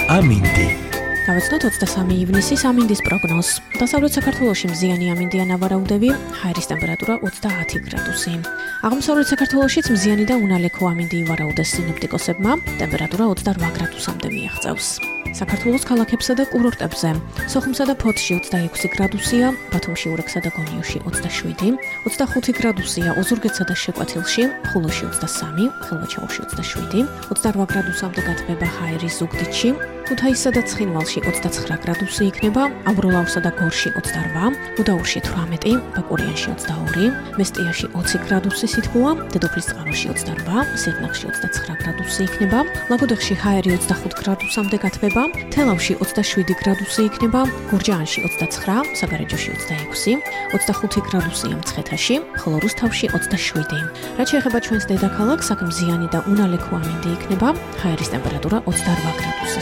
ამინდი. გავეცნოთ 23 ივნისის ამინდის პროგნოზს. დასავლეთ საქართველოში მზიანი ამინდია ნავარაუდები, ჰაერის ტემპერატურა 30 გრადუსი. აღმოსავლეთ საქართველოშიც მზიანი და უნალექო ამინდი ივარაუდეს სინოპტიკოსებმა, ტემპერატურა 28 გრადუსამდე მიაღწევს. საქართველოს ქალაქებსა და კურორტებზე სოხუმსა და ფოთში 26 გრადუსია, ბათუმში, ურექსა და გონიოში 27, 25 გრადუსია ოზურგეთსა და შეკვეთილში, ხულოში 23, ხელვაჩაურში 27, 28 გრადუსამდე გათბება ჰაერი ზუგდიდში, ქუთაისსა და ცხინვალში 29 გრადუსი იქნება, აბროლაურსა და გორში 28, გუდაურში 18, ბაკურიანში 22, მესტიაში 20 გრადუსი სითბოა, დედოფლისწყაროში 28, სიღნაღში 29 გრადუსი იქნება, ლაგოდეხში ჰაერი 25 გრადუსამდე გათბება, თელავში 27 გრადუსი იქნება, გურჯაანში 29, საგარეჯოში 26, 25 გრადუსია მცხეთაში, ხოლო რუსთავში 27. რაც შეეხება ჩვენს დედაქალაქს, აქ მზიანი და უნალექო ამინდი იქნება, ჰაერის ტემპერატურა 28 გრადუსის